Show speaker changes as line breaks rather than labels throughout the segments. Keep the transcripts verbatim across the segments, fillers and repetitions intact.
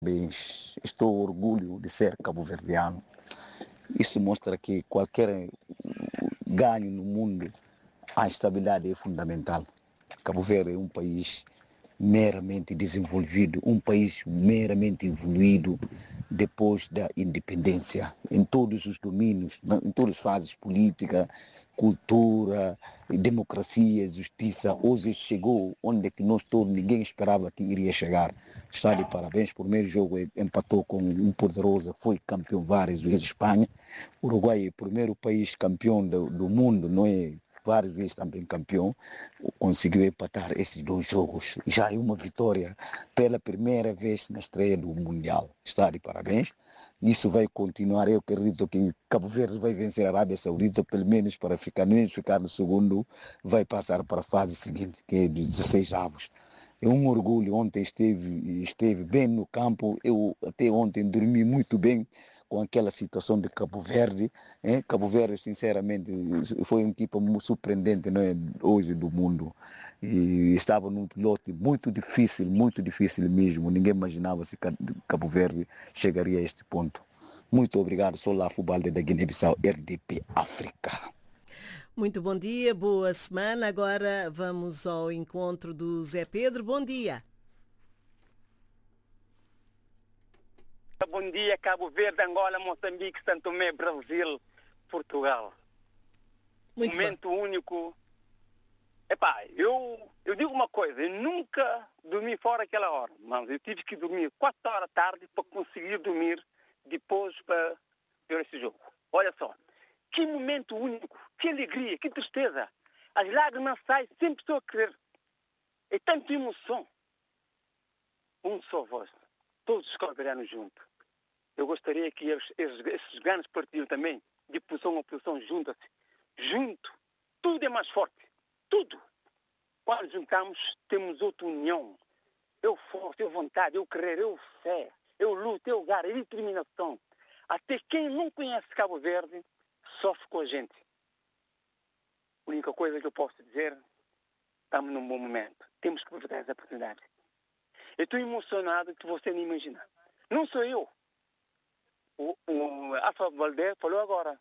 Bens, estou orgulho de ser cabo-verdiano. Isso mostra que qualquer ganho no mundo, a estabilidade é fundamental. Cabo Verde é um país meramente desenvolvido, um país meramente evoluído depois da independência, em todos os domínios, em todas as fases, política, cultura, democracia, justiça. Hoje chegou onde é que nós todos, ninguém esperava que iria chegar. Está de parabéns. Por primeiro jogo empatou com um poderoso, foi campeão várias vezes Espanha. O Uruguai é o primeiro país campeão do, do mundo, não é? Várias vezes também campeão, conseguiu empatar esses dois jogos. Já é uma vitória pela primeira vez na estreia do Mundial. Está de parabéns. Isso vai continuar. Eu acredito que Cabo Verde vai vencer a Arábia Saudita, pelo menos para ficar, menos ficar no segundo, vai passar para a fase seguinte, que é dos dezesseis avos. É um orgulho. Ontem esteve, esteve bem no campo. Eu até ontem dormi muito bem com aquela situação de Cabo Verde. Hein? Cabo Verde, sinceramente, foi uma equipa muito surpreendente, não é? Hoje do mundo. E estava num piloto muito difícil, muito difícil mesmo. Ninguém imaginava se Cabo Verde chegaria a este ponto. Muito obrigado. Sou lá Fubalde da Guiné-Bissau, R D P África.
Muito bom dia, boa semana. Agora vamos ao encontro do Zé Pedro. Bom dia.
Bom dia, Cabo Verde, Angola, Moçambique, Santo Tomé, Brasil, Portugal.
Muito
Momento
bom.
único. Epá, eu, eu digo uma coisa, eu nunca dormi fora aquela hora, mas eu tive que dormir quatro horas da tarde para conseguir dormir depois para ver esse jogo. Olha só, que momento único, que alegria, que tristeza. As lágrimas saem, sempre estou a querer. É tanta emoção. Um só voz, todos os cabo-verdianos juntos. Eu gostaria que esses, esses grandes partidos também, de posição a posição, juntam-se. Junto, tudo é mais forte. Tudo. Quando juntamos, temos outra união. Eu força, eu vontade, eu querer, eu fé, eu luto, eu garra, eu determinação. Até quem não conhece Cabo Verde sofre com a gente. A única coisa que eu posso dizer, estamos num bom momento. Temos que aproveitar essa oportunidade. Eu estou emocionado que você não imagina. Não sou eu. O, o Alfa Valdez falou agora.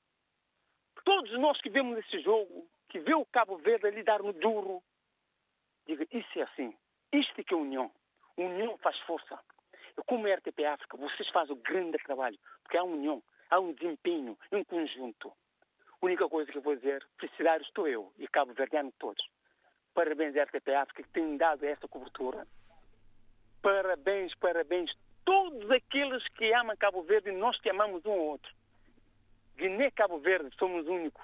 Todos nós que vemos esse jogo, que vê o Cabo Verde ali dar no duro, diga, isso é assim. Isto é que é união. União faz força. Eu, como R T P África, vocês fazem o grande trabalho, porque há união, há um desempenho, um conjunto. A única coisa que eu vou dizer, felicidades estou eu e Cabo Verdeano todos. Parabéns à R T P África que tem dado essa cobertura. Parabéns, parabéns. Todos aqueles que amam Cabo Verde e nós que amamos um ao outro. Guiné Cabo Verde somos únicos.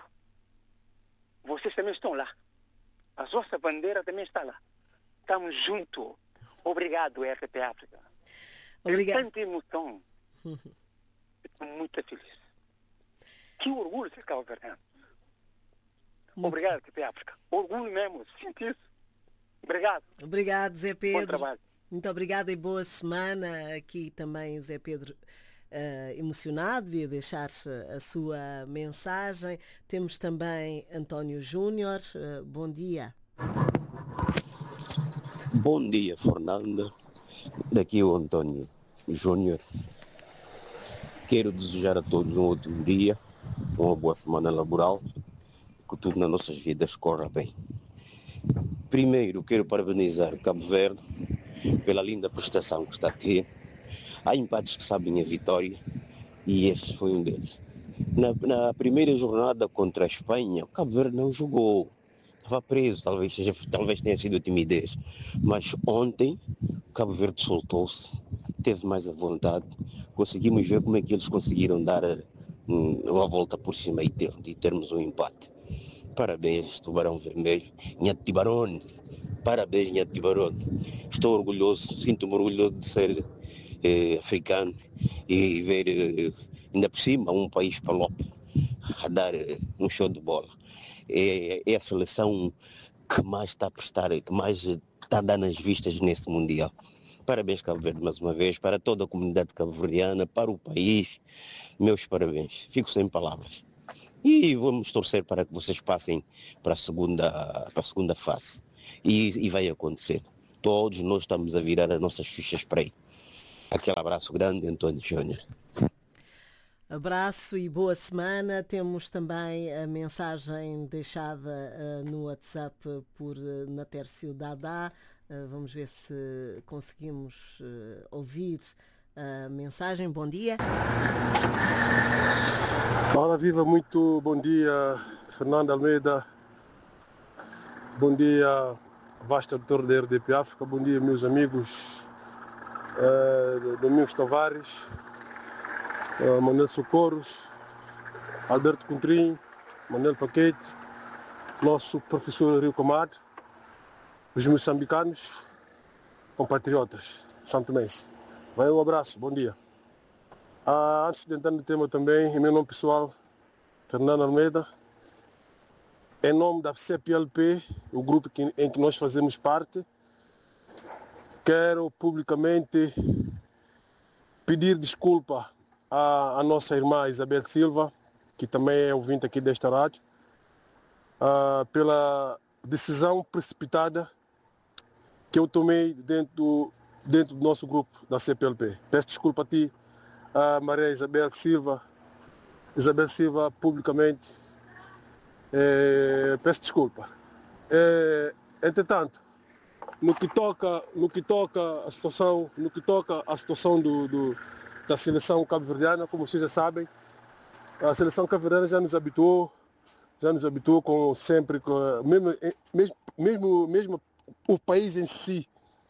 Vocês também estão lá. A nossa bandeira também está lá. Estamos juntos. Obrigado, R T P África.
Obrigado.
Tem tanta emoção. Estou muito feliz. Que orgulho ser Cabo Verdeano. Obrigado, R T P África. Orgulho mesmo, sinto isso. Obrigado.
Obrigado, Zé Pedro.
Bom trabalho.
Muito obrigada e boa semana. Aqui também o Zé Pedro uh, emocionado, via deixar a sua mensagem. Temos também António Júnior. Uh, bom dia.
Bom dia, Fernanda. Daqui o António Júnior. Quero desejar a todos um ótimo dia, uma boa semana laboral, que tudo nas nossas vidas corra bem. Primeiro, quero parabenizar Cabo Verde pela linda prestação que está a ter. Há empates que sabem a vitória e este foi um deles. Na, na primeira jornada contra a Espanha, o Cabo Verde não jogou. Estava preso, talvez, seja, talvez tenha sido timidez. Mas ontem, o Cabo Verde soltou-se, teve mais a vontade. Conseguimos ver como é que eles conseguiram dar um, uma volta por cima e, ter, e termos um empate. Parabéns, Tubarão Vermelho. Nhato Tibarone. Parabéns, Nhato Tibarone. Estou orgulhoso, sinto-me orgulhoso de ser eh, africano e ver, eh, ainda por cima, um país palope a dar eh, um show de bola. É, é a seleção que mais está a prestar, que mais está a dar nas vistas nesse Mundial. Parabéns, Cabo Verde, mais uma vez, para toda a comunidade cabo-verdiana, para o país. Meus parabéns. Fico sem palavras. E vamos torcer para que vocês passem para a segunda, para a segunda fase. E, e vai acontecer. Todos nós estamos a virar as nossas fichas para aí. Aquele abraço grande, António Júnior.
Abraço e boa semana. Temos também a mensagem deixada uh, no WhatsApp por uh, Natércio Dadá. Uh, vamos ver se conseguimos uh, ouvir a mensagem. Bom dia.
Olá, viva, muito bom dia, Fernando Almeida. Bom dia, vasto auditor da R D P África. Bom dia, meus amigos uh, Domingos Tavares, uh, Manuel Socorros, Alberto Contrim, Manuel Paquete, nosso professor Rio Comado, os moçambicanos, compatriotas, Santo Mense. Vai um abraço, bom dia. Ah, antes de entrar no tema também, em meu nome pessoal, Fernando Almeida, em nome da C P L P, o grupo que, em que nós fazemos parte, quero publicamente pedir desculpa à, à nossa irmã Isabel Silva, que também é ouvinte aqui desta rádio, ah, pela decisão precipitada que eu tomei dentro do, dentro do nosso grupo da C P L P. Peço desculpa a ti, a Maria Isabel Silva, Isabel Silva, publicamente, é, peço desculpa. É, entretanto, no que toca, no que toca a situação, no que toca a situação do, do, da seleção cabo-verdiana, como vocês já sabem, a seleção cabo-verdiana já nos habituou, já nos habituou com sempre, com, mesmo, mesmo, mesmo, mesmo o país em si,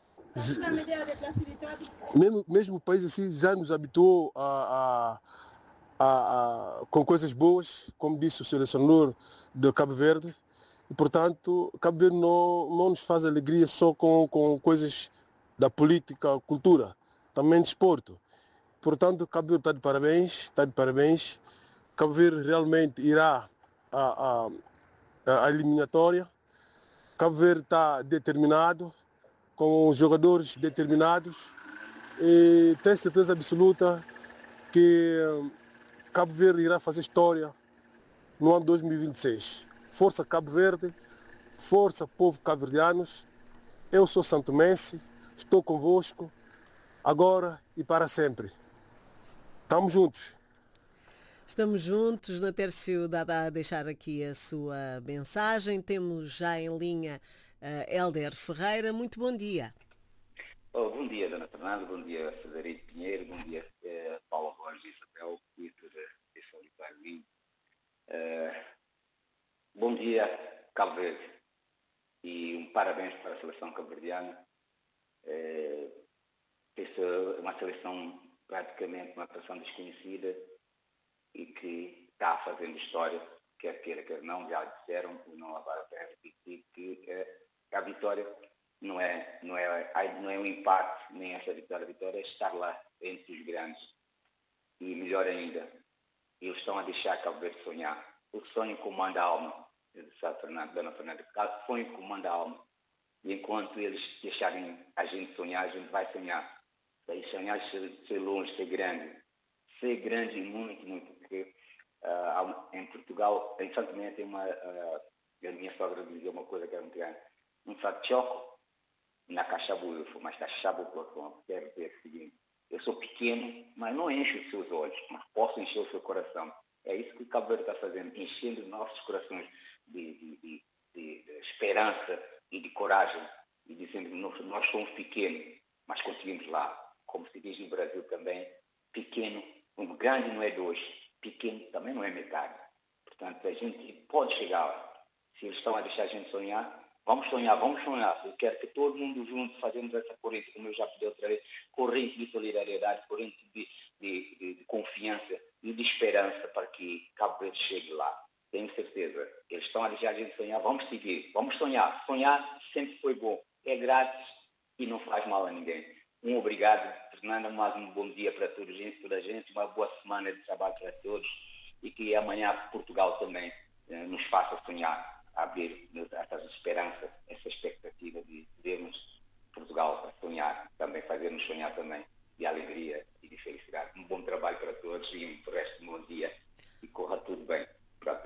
mesmo, mesmo o país em si já nos habituou a, a, a, a, com coisas boas, como disse o selecionador de Cabo Verde, e portanto Cabo Verde não, não nos faz alegria só com, com coisas da política, cultura, também desporto. Portanto, Cabo Verde está de parabéns, está de parabéns. Cabo Verde realmente irá à, à, à eliminatória. Cabo Verde está determinado, com jogadores determinados, e tenho certeza absoluta que Cabo Verde irá fazer história no ano dois mil e vinte e seis. Força Cabo Verde, força povo cabo-verdianos. Eu sou santomense, estou convosco, agora e para sempre. Estamos juntos.
Estamos juntos. Natércio Dadá a deixar aqui a sua mensagem. Temos já em linha uh, Hélder Ferreira. Muito bom dia.
Oh, bom dia, Dona Fernanda. Bom dia, Frederico Pinheiro. Bom dia, eh, Paulo Rojas e Isabel, Vitor e Solitário. Uh, bom dia, Cabo Verde. E um parabéns para a seleção cabo-verdiana. Uh, essa é uma seleção praticamente uma seleção desconhecida e que está fazendo história, quer queira, quer não, já disseram, não agora para repetir, que eh, a vitória não é, não, é, não é um empate, nem essa vitória, a vitória é estar lá entre os grandes. E melhor ainda, eles estão a deixar Cabo Verde sonhar. O sonho comanda a alma, sabe, Fernando, Dona Fernanda, o sonho comanda a alma. E enquanto eles deixarem a gente sonhar, a gente vai sonhar. Vai sonhar ser, ser longe, ser grande. Ser grande muito, muito, porque uh, em Portugal, em Santo Tomé tem uma, uh, a minha sogra dizia uma coisa que era muito grande, um sachoco na cachabufa, mas cachabu o coração, quero dizer o seguinte, eu sou pequeno, mas não encho os seus olhos, mas posso encher o seu coração. É isso que o Cabo Verde está fazendo, enchendo nossos corações de, de, de, de, de esperança e de coragem, e dizendo que nós, nós somos pequenos, mas conseguimos lá. Como se diz no Brasil também, pequeno, um grande não é dois, pequeno também não é metade. Portanto, a gente pode chegar lá. Se eles estão a deixar a gente sonhar, vamos sonhar, vamos sonhar. Eu quero que todo mundo junto fazemos essa corrente, como eu já pedi outra vez, corrente de solidariedade, corrente de, de, de, de confiança e de esperança para que Cabo Verde chegue lá. Tenho certeza. Eles estão a deixar a gente sonhar, vamos seguir, vamos sonhar. Sonhar sempre foi bom. É grátis e não faz mal a ninguém. Um obrigado, Fernanda, mais um bom dia para todos, toda a gente, uma boa semana de trabalho para todos e que amanhã Portugal também eh, nos faça sonhar, abrir essas esperanças, essa expectativa de vermos Portugal a sonhar, também fazer-nos sonhar também de alegria e de felicidade. Um bom trabalho para todos e um resto de bom dia e corra tudo bem para todos.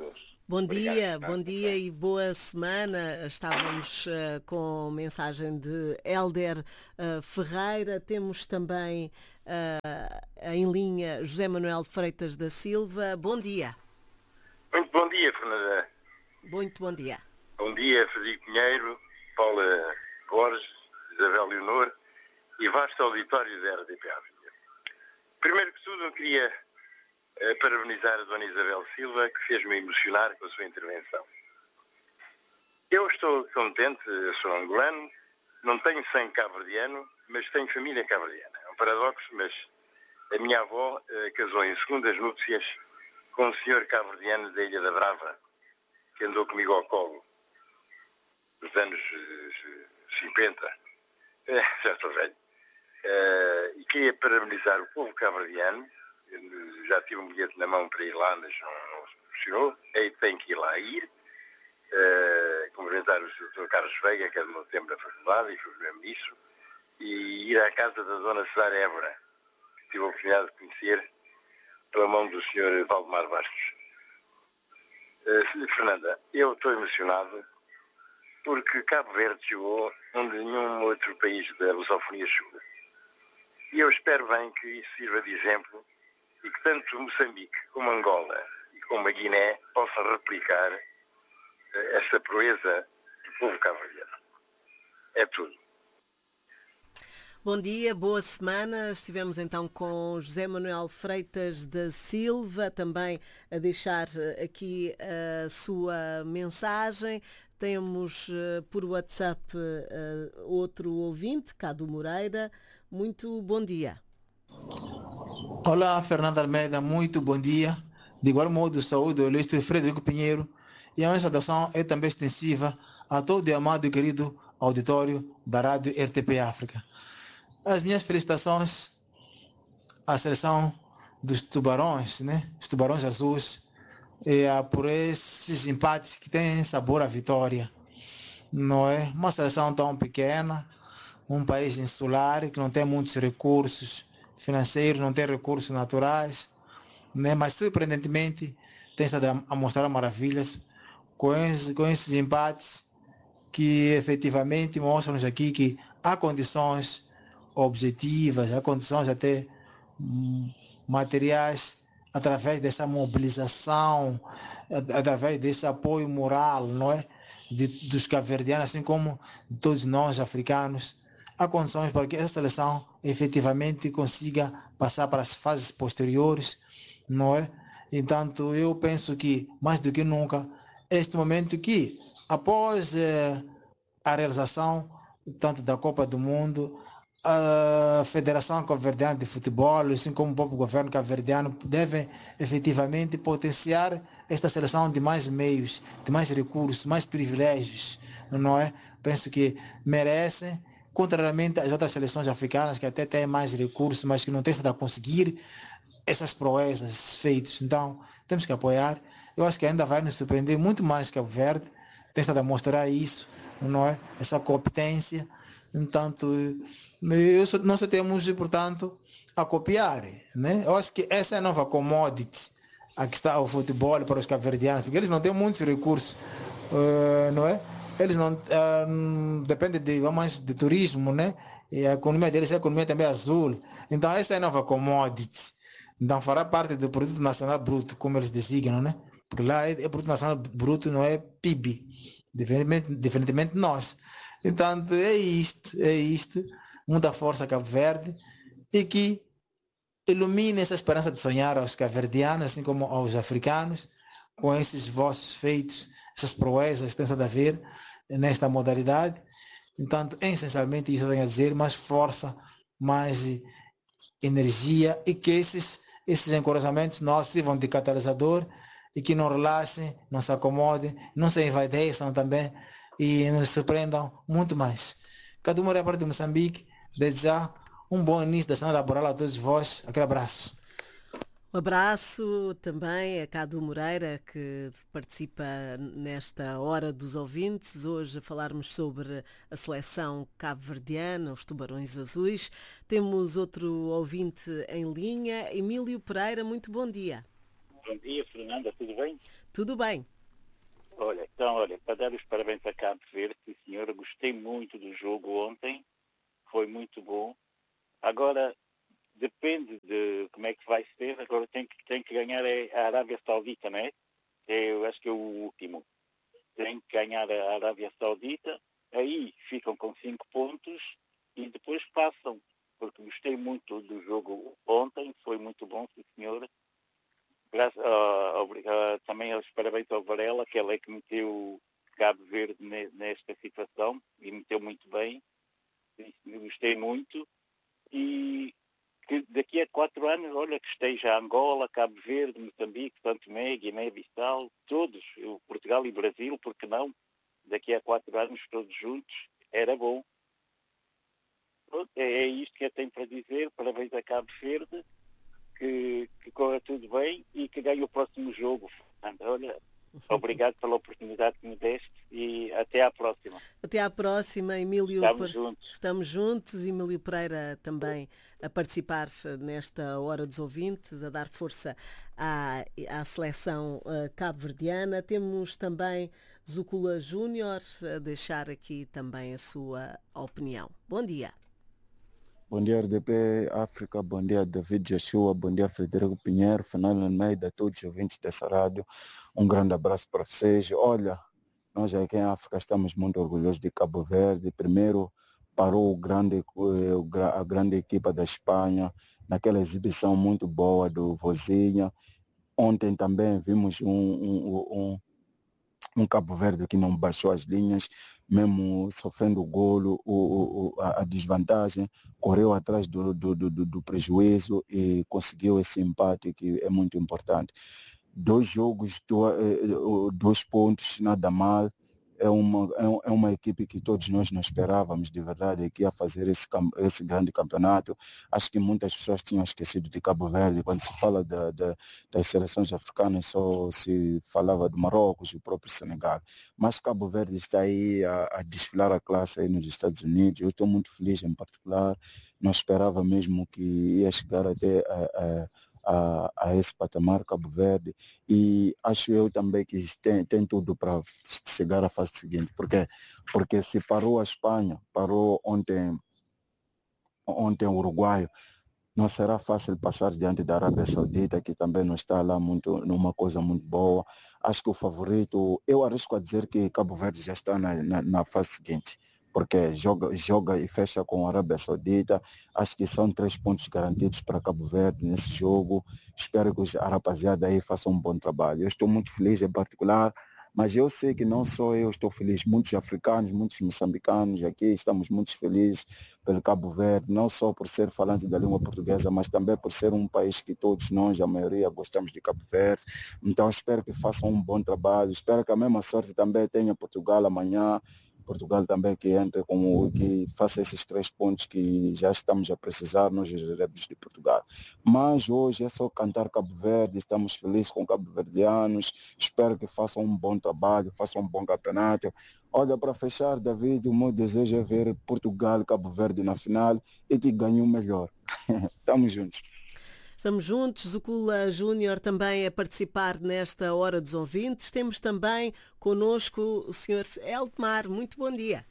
Bom
Obrigado,
dia,
Fernando.
bom dia e boa semana. Estávamos uh, com mensagem de Hélder uh, Ferreira. Temos também uh, em linha José Manuel Freitas da Silva. Bom dia.
Muito bom dia, Fernanda.
Muito bom dia.
Bom dia, Frederico Pinheiro, Paula Borges, Isabel Leonor e vasto auditório da R D P África. Primeiro que tudo, eu queria eh, parabenizar a Dona Isabel Silva, que fez-me emocionar com a sua intervenção. Eu estou contente, eu sou angolano, não tenho sangue cabo-verdiano, mas tenho família cabo-verdiana. É um paradoxo, mas a minha avó eh, casou em segundas núpcias com um senhor cabo-verdiano da Ilha da Brava, que andou comigo ao colo nos anos eh, cinquenta. É, já estou velho. Uh, e queria parabenizar o povo cabo-verdiano. Já tive um bilhete na mão para ir lá, mas não, não se funcionou. Aí tem que ir lá ir. Uh, cumprimentar o doutor Carlos Veiga, que é do meu tempo da faculdade, e foi mesmo isso. E ir à casa da dona Cesária Évora, que tive a oportunidade de conhecer pela mão do senhor Valdemar Bastos. Uh, Fernanda, eu estou emocionado porque Cabo Verde chegou onde nenhum outro país da lusofonia chegou. E eu espero bem que isso sirva de exemplo e que tanto Moçambique como Angola e como a Guiné possam replicar uh, essa proeza do povo cabo-verdiano. É tudo.
Bom dia, boa semana. Estivemos então com José Manuel Freitas da Silva, também a deixar aqui a sua mensagem. Temos uh, por WhatsApp uh, outro ouvinte, Cado Moreira. Muito bom dia.
Olá, Fernando Almeida, muito bom dia. De igual modo, saúde o ilustre Frederico Pinheiro. E a minha saudação é também extensiva a todo o amado e querido auditório da Rádio R T P África. As minhas felicitações à seleção dos tubarões, né? Os tubarões azuis, e a, por esses empates que têm sabor à vitória. Não é uma seleção tão pequena, um país insular que não tem muitos recursos financeiros, não tem recursos naturais, né? Mas surpreendentemente tem estado a mostrar maravilhas com esses, com esses empates que efetivamente mostram-nos aqui que há condições objetivas, há condições até hum, materiais, através dessa mobilização, através desse apoio moral, não é? De, dos cabo-verdianos, assim como de todos nós africanos, há condições para que essa seleção efetivamente consiga passar para as fases posteriores, não é? Entanto, eu penso que, mais do que nunca, este momento que, após eh, a realização tanto da Copa do Mundo, a Federação Cabo-Verdiana de Futebol, assim como o próprio governo cabo-verdiano, devem efetivamente potenciar esta seleção de mais meios, de mais recursos, mais privilégios, não é? Penso que merecem, contrariamente às outras seleções africanas que até têm mais recursos, mas que não têm estado a conseguir essas proezas, esses feitos. Então, temos que apoiar. Eu acho que ainda vai nos surpreender muito mais que Cabo Verde, tem estado a mostrar isso, não é? Essa competência. Entanto, eu só, nós só temos, portanto, a copiar, né? Eu acho que essa é a nova commodity a que está o futebol para os cabo-verdianos, porque eles não têm muitos recursos, uh, não é? Eles não uh, dependem de, vamos, de turismo, né? E a economia deles é a economia também azul. Então, essa é a nova commodity. Então, fará parte do Produto Nacional Bruto, como eles designam, né? Porque lá é, é Produto Nacional Bruto, não é P I B. Diferentemente, diferentemente nós. Então, é isto, é isto. Muita força a Cabo Verde e que ilumine essa esperança de sonhar aos cabo-verdianos, assim como aos africanos, com esses vossos feitos, essas proezas que têm estado a ver nesta modalidade. Então, é essencialmente isso que eu tenho a dizer, mais força, mais energia e que esses, esses encorajamentos nossos sirvam de catalisador e que não relaxem, não se acomodem, não se envaideçam também e nos surpreendam muito mais. Cada um é parte de Moçambique. Desde já, um bom início da semana laboral a todos vós. Aquele abraço.
Um abraço também a Cado Moreira, que participa nesta Hora dos Ouvintes, hoje a falarmos sobre a seleção cabo-verdiana, os Tubarões Azuis. Temos outro ouvinte em linha, Emílio Pereira, muito bom dia.
Bom dia, Fernanda, tudo bem?
Tudo bem.
Olha, então, olha, para dar os parabéns a Cabo Verde, sim, senhora, gostei muito do jogo ontem, foi muito bom. Agora, depende de como é que vai ser, agora tem que, tem que ganhar a Arábia Saudita, não é? Eu acho que é o último. Tem que ganhar a Arábia Saudita, aí ficam com cinco pontos e depois passam, porque gostei muito do jogo ontem, foi muito bom, sim, senhora. Graças, uh, obrigado, também aos parabéns ao Varela, que ele é que meteu Cabo Verde ne, nesta situação e meteu muito bem. Eu gostei muito. E que daqui a quatro anos, olha, que esteja Angola, Cabo Verde, Moçambique, Santo Tomé, Guiné-Bissau, todos, o Portugal e Brasil, porque não? Daqui a quatro anos, todos juntos, era bom. Pronto, é, é isto que eu tenho para dizer. Parabéns a Cabo Verde. Que, que corra tudo bem e que ganhe o próximo jogo. Olha, obrigado pela oportunidade que me deste e até à próxima.
Até à próxima, Emílio.
Estamos juntos.
Estamos juntos. Emílio Pereira também a participar nesta Hora dos Ouvintes, a dar força à, à seleção uh, cabo-verdiana. Temos também Zucula Júnior a deixar aqui também a sua opinião. Bom dia.
Bom dia, R D P África, bom dia, David Joshua, bom dia, Frederico Pinheiro, Fernando Almeida, todos os ouvintes dessa rádio. Um grande abraço para vocês. Olha, nós aqui em África estamos muito orgulhosos de Cabo Verde. Primeiro, parou o grande, a grande equipa da Espanha, naquela exibição muito boa do Vozinha. Ontem também vimos um, um, um, um Cabo Verde que não baixou as linhas, mesmo sofrendo o golo, o, o, a desvantagem, correu atrás do, do, do, do prejuízo e conseguiu esse empate que é muito importante. Dois jogos, dois pontos, nada mal. É uma, é uma equipe que todos nós não esperávamos, de verdade, que ia fazer esse, esse grande campeonato. Acho que muitas pessoas tinham esquecido de Cabo Verde. Quando se fala da, da, das seleções africanas, só se falava do Marrocos e o próprio Senegal. Mas Cabo Verde está aí a, a desfilar a classe aí nos Estados Unidos. Eu estou muito feliz, em particular. Não esperava mesmo que ia chegar até a, a A, a esse patamar, Cabo Verde, e acho eu também que tem, tem tudo para chegar à fase seguinte, porque, porque se parou a Espanha, parou ontem, ontem o Uruguai, não será fácil passar diante da Arábia Saudita, que também não está lá muito, numa coisa muito boa. Acho que o favorito, eu arrisco a dizer que Cabo Verde já está na, na, na fase seguinte, porque joga, joga e fecha com a Arábia Saudita. Acho que são três pontos garantidos para Cabo Verde nesse jogo. Espero que a rapaziada aí façam um bom trabalho. Eu estou muito feliz em particular, mas eu sei que não só eu estou feliz, muitos africanos, muitos moçambicanos aqui, estamos muito felizes pelo Cabo Verde, não só por ser falante da língua portuguesa, mas também por ser um país que todos nós, a maioria, gostamos de Cabo Verde. Então espero que façam um bom trabalho, espero que a mesma sorte também tenha Portugal amanhã, Portugal também que entre como que faça esses três pontos que já estamos a precisar, nós os de Portugal. Mas hoje é só cantar Cabo Verde, estamos felizes com cabo-verdianos, espero que façam um bom trabalho, façam um bom campeonato. Olha, para fechar, David, o meu desejo é ver Portugal e Cabo Verde na final e que ganhe o melhor. Estamos juntos.
Estamos juntos, Zucula Júnior também a participar nesta Hora dos Ouvintes. Temos também connosco o senhor Eltmar. Muito bom dia.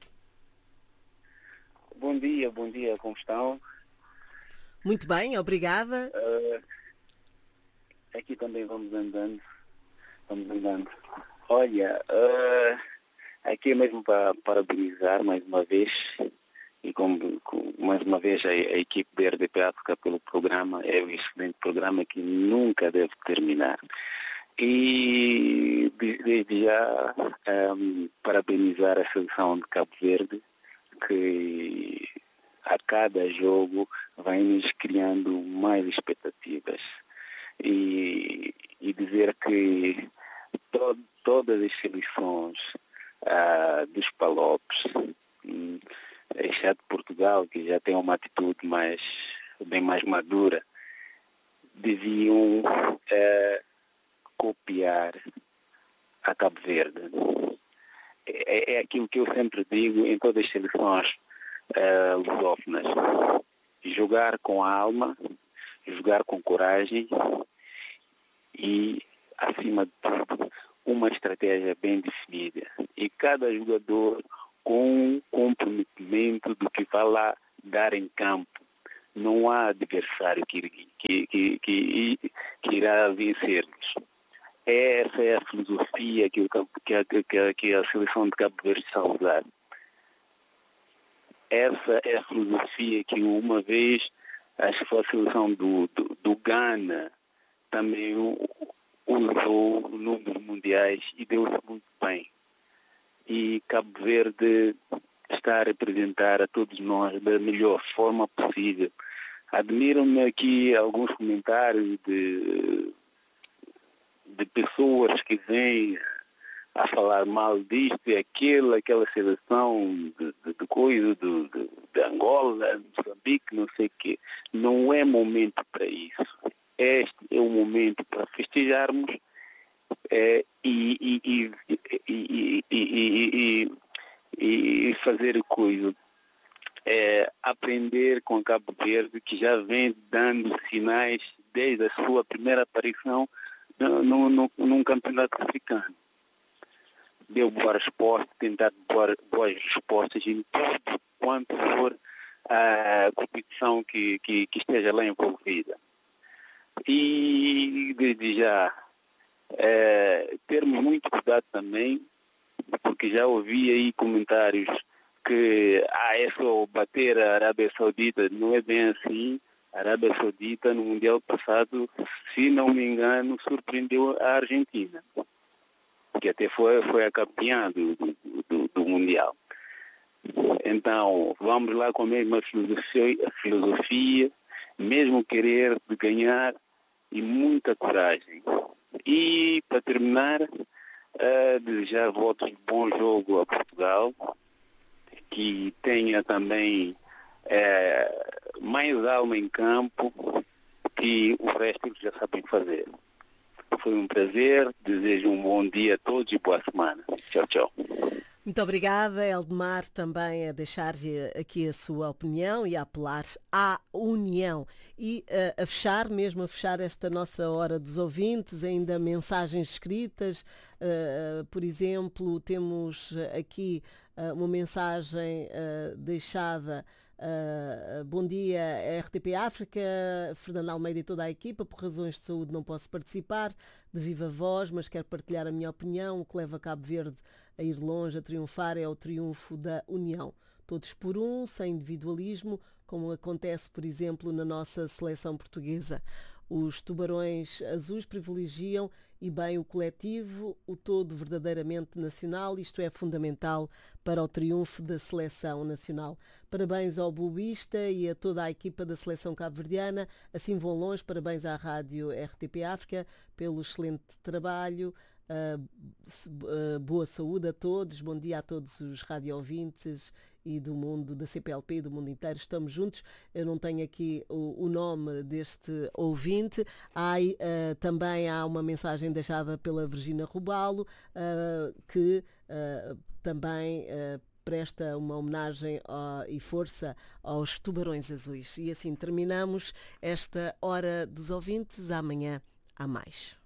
Bom dia, bom dia, como estão?
Muito bem, obrigada.
Uh, aqui também vamos andando, vamos andando. Olha, uh, aqui é mesmo para parabenizar mais uma vez, e como, com, mais uma vez a, a equipe da R D P África pelo programa, é um excelente programa que nunca deve terminar. E desde já um, parabenizar a seleção de Cabo Verde, que a cada jogo vai nos criando mais expectativas. E, e dizer que to, todas as seleções uh, dos Palopes, um, exceto Portugal, que já tem uma atitude mais, bem mais madura, deviam é, copiar a Cabo Verde. É, é aquilo que eu sempre digo em todas as seleções é, lusófonas. Jogar com alma, jogar com coragem e, acima de tudo, uma estratégia bem definida e cada jogador com um comprometimento do que vai lá dar em campo. Não há adversário que, que, que, que, que irá vencer-nos. Essa é a filosofia que, o, que, que, que a seleção de Cabo Verde está a usar. Essa é a filosofia que uma vez acho que foi a seleção do, do, do Ghana também usou num dos mundiais e deu-se muito bem. E Cabo Verde está a representar a todos nós da melhor forma possível. Admiram-me aqui alguns comentários de, de pessoas que vêm a falar mal disto e aquilo, aquela seleção de, de, de coisa, de, de, de Angola, Moçambique, não sei o quê. Não é momento para isso. Este é o momento para festejarmos é, e, e, e, e, e, e, e fazer coisa. É, aprender com Cabo Verde, que já vem dando sinais desde a sua primeira aparição no, no, no, num campeonato africano. Deu boas respostas, tentar boas, boas respostas em tudo quanto for a competição que, que, que esteja lá envolvida. E desde já é, termos muito cuidado também, porque já ouvi aí comentários que ah, é só bater a Arábia Saudita. Não é bem assim. A Arábia Saudita no Mundial passado, se não me engano, surpreendeu a Argentina, que até foi, foi a campeã do, do, do Mundial. Então, vamos lá com a mesma filosofia, filosofia mesmo querer de ganhar e muita coragem. E, para terminar, uh, desejar votos de bom jogo a Portugal, que tenha também uh, mais alma em campo, que o resto eles já sabem fazer. Foi um prazer, desejo um bom dia a todos e boa semana. Tchau, tchau.
Muito obrigada, Eldemar, também a deixar aqui a sua opinião e a apelar à união. E uh, a fechar, mesmo a fechar esta nossa hora dos ouvintes, ainda mensagens escritas. Uh, por exemplo, temos aqui uh, uma mensagem uh, deixada. Uh, bom dia, R T P África, Fernando Almeida e toda a equipa. Por razões de saúde não posso participar de viva voz, mas quero partilhar a minha opinião. O que leva Cabo Verde a ir longe, a triunfar, é o triunfo da união. Todos por um, sem individualismo, como acontece, por exemplo, na nossa seleção portuguesa. Os tubarões azuis privilegiam e bem o coletivo, o todo verdadeiramente nacional. Isto é fundamental para o triunfo da seleção nacional. Parabéns ao Bubista e a toda a equipa da seleção cabo-verdiana. Assim vão longe. Parabéns à Rádio R T P África pelo excelente trabalho. Uh, uh, boa saúde a todos, bom dia a todos os radio-ouvintes e do mundo da C P L P e do mundo inteiro. Estamos juntos. Eu não tenho aqui o, o nome deste ouvinte. Há, uh, também há uma mensagem deixada pela Virgínia Rubalo, uh, que uh, também uh, presta uma homenagem uh, e força aos tubarões azuis. E assim terminamos esta Hora dos Ouvintes. Amanhã há mais.